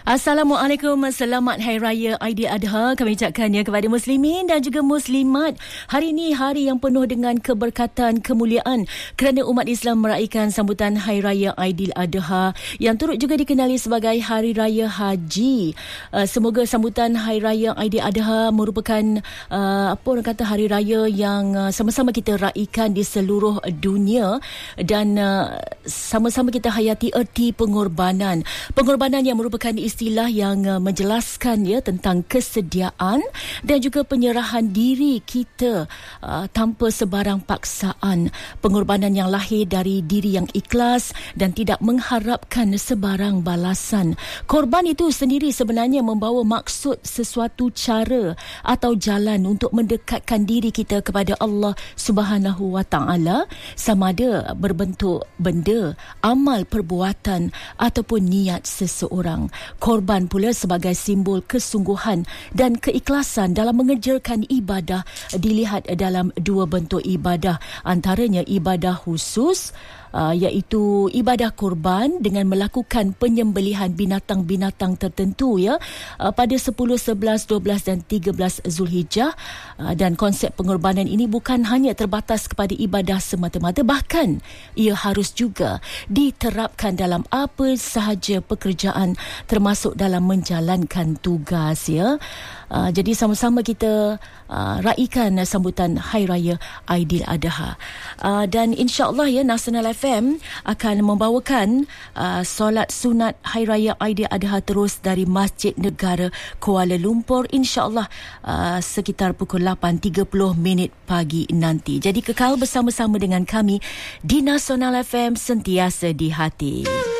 Assalamualaikum, selamat Hari Raya Aidiladha kami ucapkannya kepada muslimin dan juga muslimat. Hari ini hari yang penuh dengan keberkatan, kemuliaan kerana umat Islam meraihkan sambutan Hari Raya Aidiladha yang turut juga dikenali sebagai Hari Raya Haji. Semoga sambutan Hari Raya Aidiladha merupakan hari raya yang sama-sama kita raikan di seluruh dunia dan sama-sama kita hayati erti pengorbanan. Pengorbanan yang merupakan istilah yang menjelaskan tentang kesediaan dan juga penyerahan diri kita tanpa sebarang paksaan. Pengorbanan yang lahir dari diri yang ikhlas dan tidak mengharapkan sebarang balasan. Korban itu sendiri sebenarnya membawa maksud sesuatu cara atau jalan untuk mendekatkan diri kita kepada Allah Subhanahu Wa Taala, sama ada berbentuk benda, amal perbuatan ataupun niat seseorang. Korban pula sebagai simbol kesungguhan dan keikhlasan dalam mengerjakan ibadah dilihat dalam dua bentuk ibadah, antaranya ibadah khusus iaitu ibadah kurban dengan melakukan penyembelihan binatang-binatang tertentu pada 10, 11, 12 dan 13 Zulhijjah, dan konsep pengorbanan ini bukan hanya terbatas kepada ibadah semata-mata, bahkan ia harus juga diterapkan dalam apa sahaja pekerjaan termasuk dalam menjalankan tugas jadi sama-sama kita raikan sambutan Hari Raya Aidiladha dan insya-Allah Nasional FM akan membawakan solat sunat Hari Raya Aidiladha terus dari Masjid Negara Kuala Lumpur, insya-Allah sekitar pukul 8.30 pagi nanti. Jadi kekal bersama-sama dengan kami di Nasional FM, sentiasa di hati.